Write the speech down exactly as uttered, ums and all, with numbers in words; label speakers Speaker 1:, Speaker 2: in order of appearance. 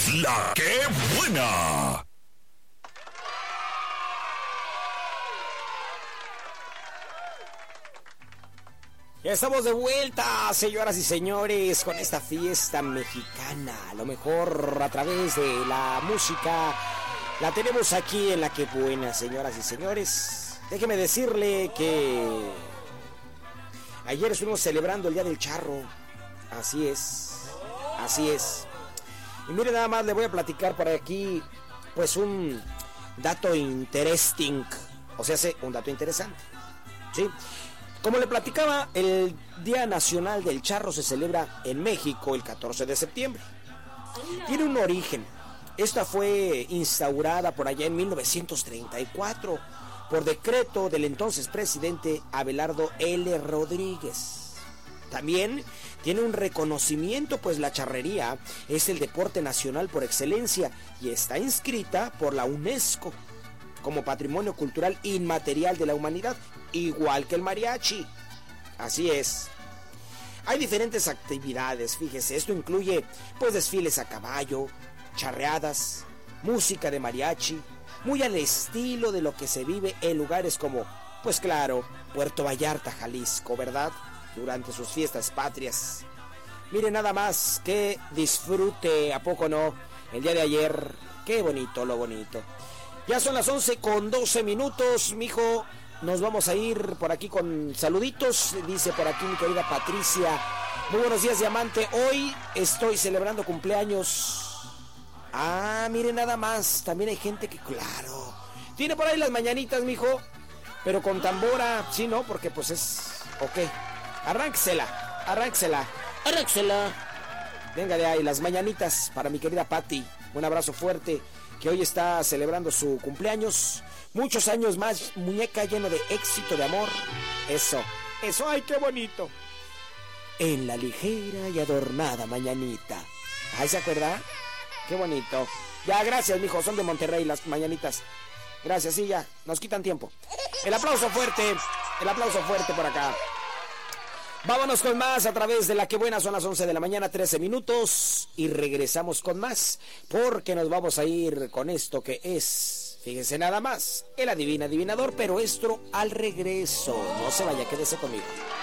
Speaker 1: La que buena.
Speaker 2: Ya estamos de vuelta, señoras y señores, con esta fiesta mexicana. Lo mejor a través de la música la tenemos aquí en La Que Buena, señoras y señores. Déjeme decirle que ayer estuvimos celebrando el Día del Charro. Así es, así es. Y mire, nada más le voy a platicar por aquí, pues un dato interesting. O sea, un dato interesante, ¿sí? Como le platicaba, el Día Nacional del Charro se celebra en México el catorce de septiembre. Tiene un origen. Esta fue instaurada por allá en mil novecientos treinta y cuatro por decreto del entonces presidente Abelardo L. Rodríguez. También tiene un reconocimiento, pues la charrería es el deporte nacional por excelencia y está inscrita por la UNESCO como Patrimonio Cultural Inmaterial de la Humanidad, igual que el mariachi. Así es. Hay diferentes actividades, fíjese, esto incluye pues desfiles a caballo, charreadas, música de mariachi, muy al estilo de lo que se vive en lugares como, pues claro, Puerto Vallarta, Jalisco, ¿verdad? Durante sus fiestas patrias. Mire nada más, que disfrute, ¿a poco no? El día de ayer, qué bonito, lo bonito. Ya son las once con doce minutos, mijo. Nos vamos a ir por aquí con saluditos. Dice por aquí mi querida Patricia: muy buenos días, Diamante. Hoy estoy celebrando cumpleaños. Ah, mire nada más. También hay gente que, claro, tiene por ahí las mañanitas, mijo. Pero con tambora, sí, ¿no? Porque pues es... Ok. Arránquesela, arránquesela, arránquesela. Venga de ahí, las mañanitas para mi querida Patti. Un abrazo fuerte, que hoy está celebrando su cumpleaños. Muchos años más, muñeca, lleno de éxito, de amor. Eso, eso, ay, qué bonito. En la ligera y adornada mañanita. Ay, ¿se acuerda? Qué bonito. Ya, gracias, mijo, son de Monterrey las mañanitas. Gracias, sí, ya, nos quitan tiempo. El aplauso fuerte, el aplauso fuerte por acá. Vámonos con más a través de La Que Buena. Son las once de la mañana, trece minutos. Y regresamos con más, porque nos vamos a ir con esto que es, fíjense nada más, el adivina adivinador, pero esto al regreso. No se vaya, quédese conmigo.